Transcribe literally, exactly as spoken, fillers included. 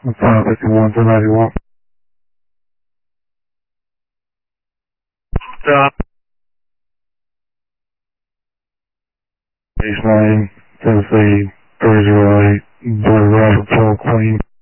five fifty-one to ninety-one. Stop. Base nine, Tennessee, three zero eight, Blue Roger, Paul Queen.